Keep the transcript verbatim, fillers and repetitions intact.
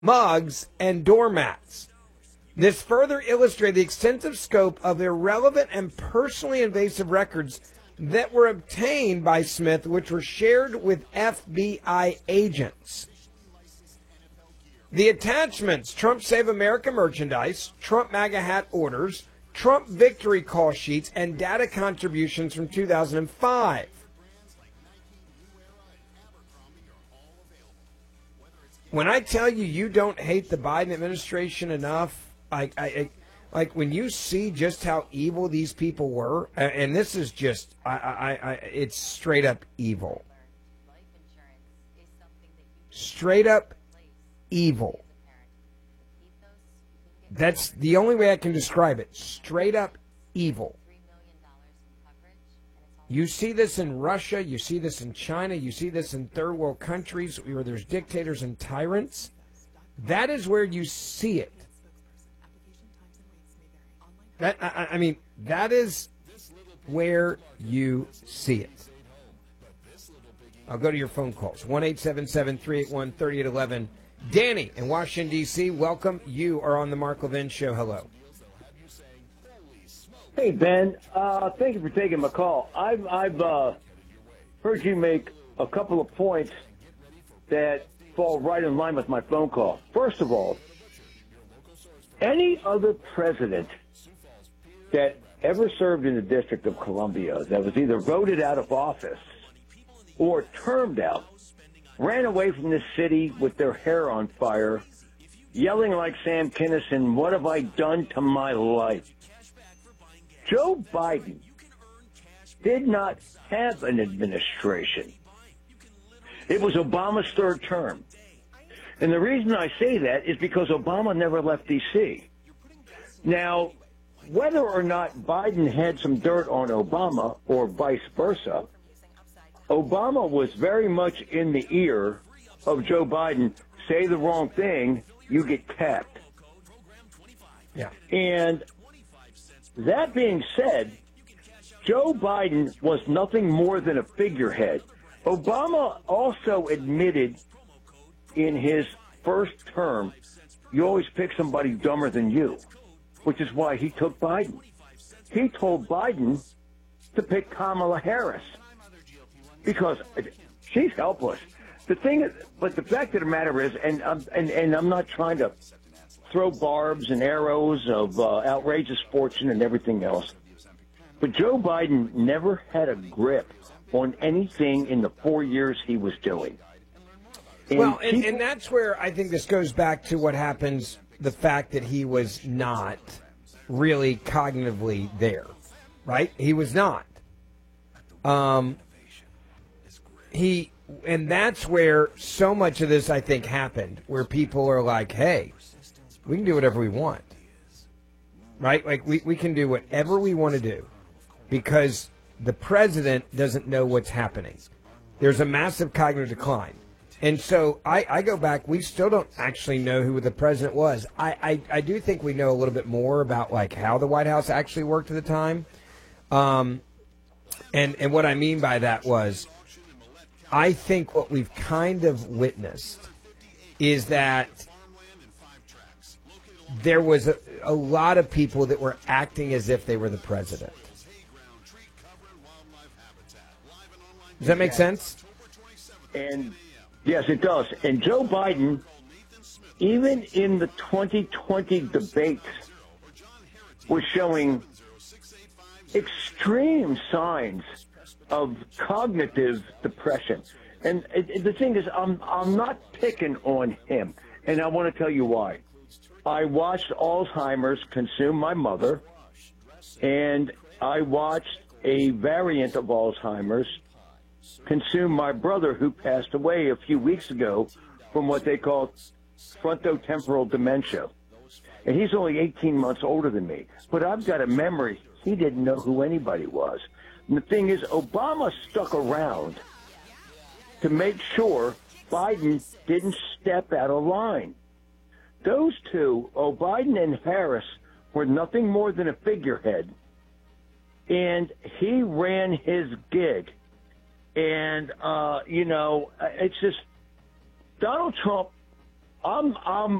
mugs, and doormats. This further illustrated the extensive scope of irrelevant and personally invasive records that were obtained by Smith, which were shared with F B I agents. The attachments: Trump Save America merchandise, Trump MAGA hat orders, Trump victory call sheets, and data contributions from two thousand five. When I tell you you don't hate the Biden administration enough, I, I, I like when you see just how evil these people were, and this is just, I, I, I it's straight up evil. Straight up evil. That's the only way I can describe it. Straight up evil. You see this in Russia, you see this in China, you see this in third world countries where there's dictators and tyrants. That is where you see it. That I, I mean, that is where you see it. I'll go to your phone calls. one eight seven seven, three eight one, three eight one one. Danny in Washington, D C, welcome. You are on the Mark Levin Show. Hello. Hey, Ben. Uh, thank you for taking my call. I've, I've uh, heard you make a couple of points that fall right in line with my phone call. First of all, any other president that ever served in the District of Columbia that was either voted out of office or termed out ran away from this city with their hair on fire, yelling like Sam Kinison, "What have I done to my life?" Joe Biden did not have an administration. It was Obama's third term. And the reason I say that is because Obama never left D C. Now, whether or not Biden had some dirt on Obama or vice versa, Obama was very much in the ear of Joe Biden. Say the wrong thing, you get capped. Yeah. And that being said, Joe Biden was nothing more than a figurehead. Obama also admitted in his first term, you always pick somebody dumber than you, which is why he took Biden. He told Biden to pick Kamala Harris because she's helpless. The thing is, but the fact of the matter is, and I'm, and, and I'm not trying to throw barbs and arrows of uh, outrageous fortune and everything else, but Joe Biden never had a grip on anything in the four years he was doing. And well, and, people, and that's where I think this goes back to what happens, the fact that he was not really cognitively there, right? He was not. Um, he, and that's where so much of this, I think, happened, where people are like, hey, we can do whatever we want, right? Like, we, we can do whatever we want to do because the president doesn't know what's happening. There's a massive cognitive decline. And so I, I go back, we still don't actually know who the president was. I, I, I do think we know a little bit more about, like, how the White House actually worked at the time. Um, and, and what I mean by that was, I think what we've kind of witnessed is that there was a, a lot of people that were acting as if they were the president. Does that make sense? And yes, it does. And Joe Biden, even in the twenty twenty debates, was showing extreme signs of cognitive depression. And it, it, the thing is, I'm I'm not picking on him, and I want to tell you why. I watched Alzheimer's consume my mother, and I watched a variant of Alzheimer's consume my brother, who passed away a few weeks ago from what they call frontotemporal dementia. And he's only eighteen months older than me. But I've got a memory. He didn't know who anybody was. And the thing is, Obama stuck around to make sure Biden didn't step out of line. Those two, oh, Biden and Harris, were nothing more than a figurehead. And he ran his gig. And, uh, you know, it's just Donald Trump I'm I'm